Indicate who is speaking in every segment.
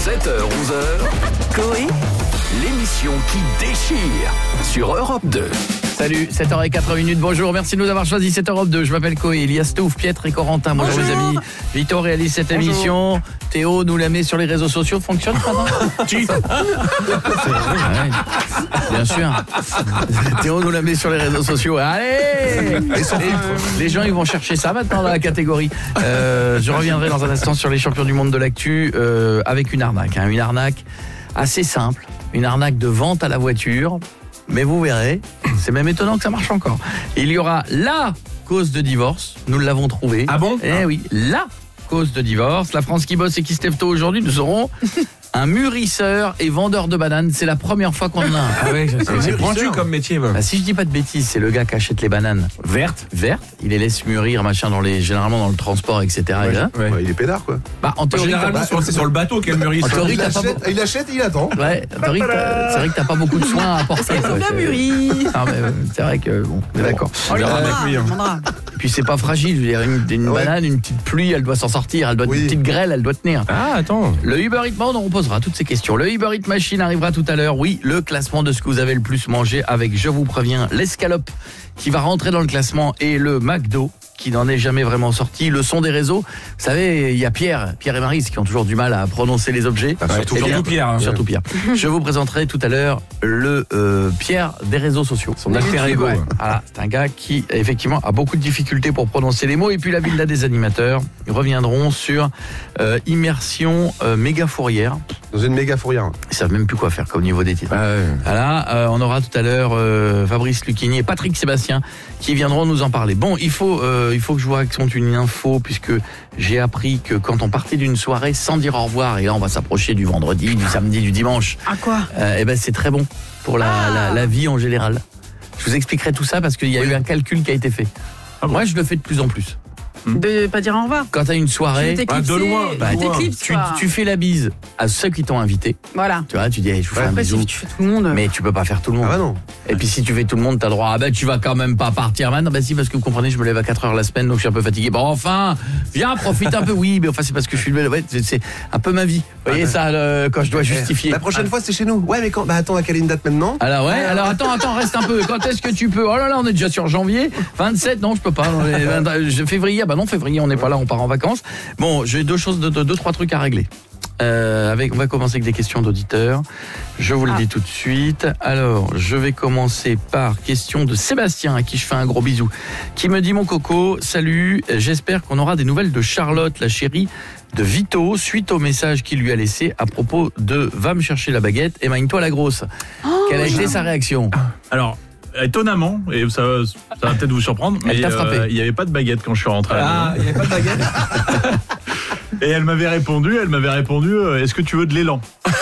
Speaker 1: 7h-11h,
Speaker 2: Coé,
Speaker 1: l'émission qui déchire sur Europe 2.
Speaker 3: Salut, 7h04, bonjour, merci de nous avoir choisi cette Europe 2. Je m'appelle Coé, il y a Stouff, Pietre et Corentin. Bonjour les amis. Vito réalise cette émission. Théo nous la met sur les réseaux sociaux. Fonctionne pas, non? Ouais, bien sûr. Théo nous la met sur les réseaux sociaux. Allez, les gens ils vont chercher ça maintenant dans la catégorie. Je reviendrai dans un instant sur les champions du monde de l'actu avec une arnaque. Une arnaque assez simple. Une arnaque de vente à la voiture. Mais vous verrez, c'est même étonnant que ça marche encore. Il y aura la cause de divorce, nous l'avons trouvé.
Speaker 4: Ah bon?
Speaker 3: Eh oui, la cause de divorce. La France qui bosse et qui se lève tôt aujourd'hui, nous aurons un mûrisseur et vendeur de bananes. C'est la première fois qu'on en a un.
Speaker 4: Ah oui, c'est pointu comme métier.
Speaker 3: Bah, si je dis pas de bêtises, c'est le gars qui achète les bananes vertes, il les laisse mûrir, machin, généralement dans le transport, etc.
Speaker 4: Ouais,
Speaker 3: et là,
Speaker 4: ouais.
Speaker 5: Ouais, il est pédard quoi.
Speaker 3: bah, en théorie,
Speaker 4: Généralement, c'est sur le bateau qu'elle mûrit.
Speaker 3: En théorie,
Speaker 5: Il
Speaker 3: t'as pas
Speaker 5: achète et il attend.
Speaker 3: ouais, en théorie, c'est vrai que t'as pas beaucoup de soins à apporter. quoi.
Speaker 2: bien mûri.
Speaker 3: Ah, mais, c'est vrai que bon, on est d'accord.
Speaker 4: On verra avec lui.
Speaker 3: Et puis c'est pas fragile, je veux dire, une banane, une petite pluie, elle doit s'en sortir, elle doit une petite grêle, elle doit tenir.
Speaker 4: Ah, attends.
Speaker 3: Le Uber Eats Mode, on posera toutes ces questions. Le Uber Eats Machine arrivera tout à l'heure. Oui, le classement de ce que vous avez le plus mangé avec, je vous préviens, l'escalope qui va rentrer dans le classement et le McDo qui n'en est jamais vraiment sorti. Le son des réseaux, vous savez, il y a Pierre et Maryse qui ont toujours du mal à prononcer les objets.
Speaker 4: Surtout
Speaker 3: Eh bien,
Speaker 4: Pierre. Hein.
Speaker 3: Surtout Pierre. Je vous présenterai tout à l'heure le Pierre des réseaux sociaux.
Speaker 4: Son alter ego.
Speaker 3: Ouais. Voilà, c'est un gars qui, effectivement, a beaucoup de difficultés pour prononcer les mots. Et puis la villa des animateurs reviendront sur immersion méga fourrière.
Speaker 5: Dans une méga fourrière.
Speaker 3: Ils savent même plus quoi faire comme niveau des titres.
Speaker 4: Ah, ouais.
Speaker 3: Voilà, on aura tout à l'heure Fabrice Lucchini et Patrick Sébastien qui viendront nous en parler. Bon, il faut que je vous raconte une info puisque j'ai appris que quand on partait d'une soirée sans dire au revoir, et là on va s'approcher du vendredi, du samedi, du dimanche,
Speaker 2: À quoi?
Speaker 3: et ben c'est très bon pour la vie en général. Je vous expliquerai tout ça parce qu'il y a eu un calcul qui a été fait.
Speaker 4: Ah bon?
Speaker 3: Moi, je le fais de plus en plus.
Speaker 2: De pas dire au revoir.
Speaker 3: Quand tu as une soirée,
Speaker 4: de loin,
Speaker 3: tu fais la bise à ceux qui t'ont invité.
Speaker 2: Voilà.
Speaker 3: Tu vois, tu dis, hey, je vous fais un
Speaker 2: Après,
Speaker 3: bisou.
Speaker 2: si tu fais tout le monde.
Speaker 3: Mais tu peux pas faire tout le monde.
Speaker 5: Ah bah non.
Speaker 3: Et puis si tu fais tout le monde, t'as le droit. Ah ben tu vas quand même pas partir maintenant. Bah si, parce que vous comprenez, je me lève à 4h la semaine, donc je suis un peu fatigué. Bon enfin, viens, profite un peu. Oui, mais enfin c'est parce que je suis ouais, c'est un peu ma vie. Vous voyez ça, quand je dois justifier.
Speaker 5: La prochaine fois c'est chez nous. Ouais mais quand? Bah attends, à quelle date maintenant?
Speaker 3: Alors ouais, alors attends, reste un peu. Quand est-ce que tu peux? Oh là là, on est déjà sur janvier. 27, non, je peux pas. Février, bah non, février, on n'est pas là, on part en vacances. Bon, j'ai deux trois trucs à régler. On va commencer avec des questions d'auditeurs. Je vous le dis tout de suite. Alors, je vais commencer par question de Sébastien, à qui je fais un gros bisou, qui me dit: mon coco, salut, j'espère qu'on aura des nouvelles de Charlotte, la chérie de Vito, suite au message qu'il lui a laissé à propos de va me chercher la baguette et magne-toi la grosse. Quelle a été sa réaction?
Speaker 6: Alors, étonnamment, et ça va peut-être vous surprendre, mais
Speaker 3: Elle t'a frappé.
Speaker 6: il n'y avait pas de baguette quand je suis rentré à la maison.
Speaker 4: Il n'y avait pas de baguette.
Speaker 6: Et elle m'avait répondu, est-ce que tu veux de l'élan?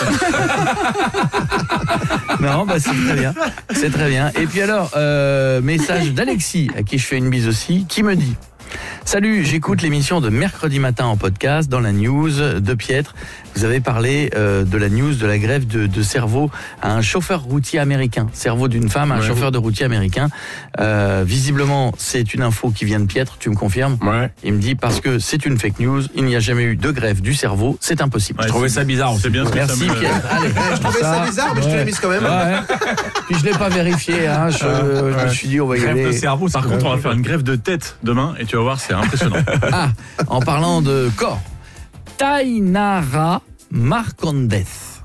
Speaker 3: Non, bah c'est très bien. Et puis alors, message d'Alexis, à qui je fais une bise aussi, qui me dit: salut, j'écoute l'émission de mercredi matin en podcast. Dans la news de Pietre, vous avez parlé de la news de la grève de cerveau à un chauffeur routier américain. Cerveau d'une femme à un chauffeur de routier américain. Visiblement, c'est une info qui vient de Pietre, tu me confirmes?
Speaker 4: Ouais.
Speaker 3: Il me dit parce que c'est une fake news, il n'y a jamais eu de grève du cerveau, c'est impossible.
Speaker 6: Ouais,
Speaker 4: Je trouvais ça bizarre.
Speaker 6: C'est bien ce que
Speaker 3: Merci
Speaker 6: ça me...
Speaker 3: Pierre. Allez,
Speaker 5: Je trouvais ça bizarre mais je te l'ai mise quand même.
Speaker 3: Ouais. Puis je l'ai pas vérifié, hein. Je me suis dit on va y
Speaker 4: Grève de
Speaker 3: aller.
Speaker 4: cerveau.
Speaker 6: Par contre, on va faire une grève de tête demain et tu vas voir, c'est impressionnant.
Speaker 3: Ah, en parlant de corps, Tainara Marcondes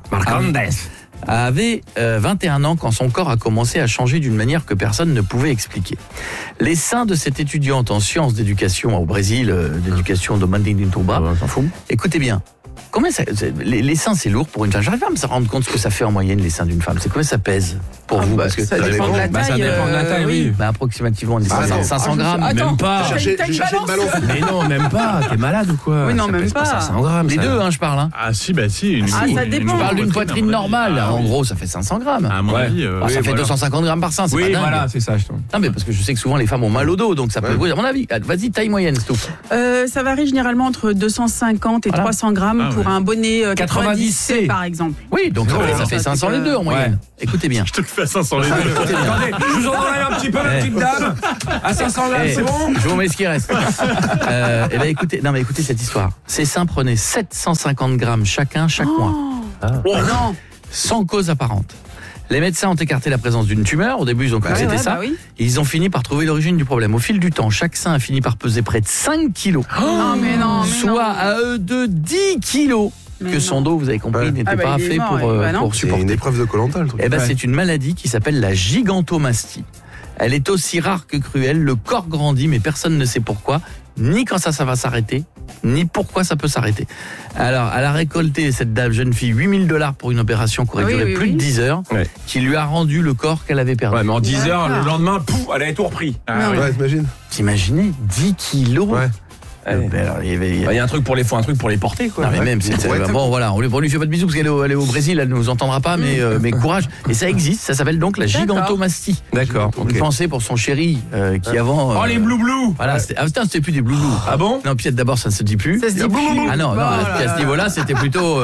Speaker 3: avait 21 ans quand son corps a commencé à changer d'une manière que personne ne pouvait expliquer. Les seins de cette étudiante en sciences d'éducation au Brésil, d'éducation de Mandintuba, écoutez bien. Combien ça, les seins c'est lourd pour une femme. J'arrive pas à me rendre compte ce que ça fait en moyenne les seins d'une femme. C'est combien ça pèse pour vous? Parce que
Speaker 2: ça dépend de la taille.
Speaker 4: Ça dépend de la taille, oui.
Speaker 3: bah, approximativement on dit 500 grammes.
Speaker 2: Attends,
Speaker 4: Même pas.
Speaker 5: J'ai
Speaker 2: t'as une
Speaker 5: cherché le
Speaker 2: balance?
Speaker 5: ballon.
Speaker 4: Mais non, même pas. T'es malade ou quoi?
Speaker 2: Oui, non,
Speaker 4: Ça
Speaker 2: même
Speaker 4: pèse
Speaker 2: pas.
Speaker 4: 500 grammes.
Speaker 3: Les
Speaker 4: ça.
Speaker 3: deux, hein, je parle. Hein.
Speaker 6: Ah si, bah si.
Speaker 2: ça dépend.
Speaker 3: Je parle d'une poitrine normale.
Speaker 6: Ah,
Speaker 3: En
Speaker 6: oui.
Speaker 3: gros, ça fait 500 grammes.
Speaker 6: À mon
Speaker 4: Ouais.
Speaker 6: avis,
Speaker 3: Ah, ça fait 250 grammes par sein, c'est pas
Speaker 4: Oui,
Speaker 3: dingue.
Speaker 4: voilà, c'est ça.
Speaker 3: Non, mais parce que je sais que souvent les femmes ont mal au dos, donc ça peut. Oui, à mon avis. Vas-y, taille moyenne, Stouff.
Speaker 2: Ça varie généralement entre 250 et
Speaker 3: Voilà.
Speaker 2: 300 grammes pour un bonnet 90C
Speaker 4: 90C,
Speaker 2: par exemple.
Speaker 3: Oui, donc ça fait 500 les deux en moyenne. Écoutez bien.
Speaker 6: Je te le fais à 500 les deux.
Speaker 4: Attendez, je vous en enlève un petit peu, la petite dame. À 500 là,
Speaker 3: Eh,
Speaker 4: c'est bon.
Speaker 3: je vous mets ce qui reste. Eh ben écoutez cette histoire. Ces seins prenaient 750 grammes chacun chaque mois.
Speaker 2: Oh non.
Speaker 3: Sans cause apparente. Les médecins ont écarté la présence d'une tumeur. Au début, ils ont cru que c'était ça.
Speaker 2: bah oui.
Speaker 3: Et ils ont fini par trouver l'origine du problème. Au fil du temps, chaque sein a fini par peser près de 5 kilos.
Speaker 2: Non, mais non.
Speaker 3: Soit à eux de 10 kilos.
Speaker 2: Mais
Speaker 3: Que
Speaker 2: non.
Speaker 3: son dos, vous avez compris,
Speaker 5: Ouais.
Speaker 3: n'était
Speaker 2: Ah bah,
Speaker 3: pas
Speaker 2: il est
Speaker 3: fait
Speaker 2: mort,
Speaker 3: pour,
Speaker 2: ouais. Bah non.
Speaker 3: pour
Speaker 5: C'est
Speaker 3: supporter.
Speaker 5: une épreuve de Koh-Lanta, le truc.
Speaker 3: Eh ben, c'est une maladie qui s'appelle la gigantomastie. Elle est aussi rare que cruelle. Le corps grandit, mais personne ne sait pourquoi, ni quand ça va s'arrêter, ni pourquoi ça peut s'arrêter. Alors, elle a récolté, cette dame, jeune fille, $8,000 pour une opération qui aurait
Speaker 2: Oui,
Speaker 3: duré
Speaker 2: oui,
Speaker 3: plus
Speaker 2: oui.
Speaker 3: de 10 heures,
Speaker 4: Ouais.
Speaker 3: qui lui a rendu le corps qu'elle avait perdu.
Speaker 4: Ouais, mais en 10 heures, le
Speaker 2: D'accord.
Speaker 4: lendemain, pouf, elle avait tout repris.
Speaker 2: Non,
Speaker 5: Ouais, t'imagines?
Speaker 3: T'imagines 10 kilos
Speaker 5: Ouais.
Speaker 3: Ben alors, il y avait-
Speaker 4: Il y a un truc pour les porter, quoi.
Speaker 3: Non mais même c'est
Speaker 5: Ouais.
Speaker 3: bon voilà, on lui fait pas de bisous parce qu'elle est au Brésil, elle ne nous entendra pas mais courage et ça existe, ça s'appelle donc la
Speaker 2: D'accord.
Speaker 3: gigantomastie.
Speaker 4: D'accord.
Speaker 3: Une pensée pour son chéri qui avant
Speaker 4: Oh, les blou-blou.
Speaker 3: voilà, c'était plus des blou-blou.
Speaker 4: Ah bon?
Speaker 3: Non, puis d'abord ça ne se dit plus.
Speaker 2: Ça se dit plus.
Speaker 3: Ah non,
Speaker 2: Bon,
Speaker 3: puis à ce niveau-là, c'était plutôt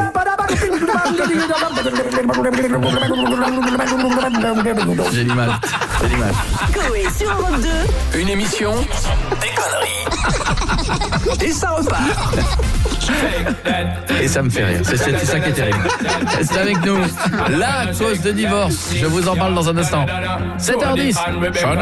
Speaker 3: j'ai l'image.
Speaker 1: Coé sur Europe 2. Une émission, des conneries. Et ça repart.
Speaker 3: Et ça me fait rire. C'est ça qui est terrible. Restez avec nous. La cause de divorce. Je vous en parle dans un instant. 7h10. Sean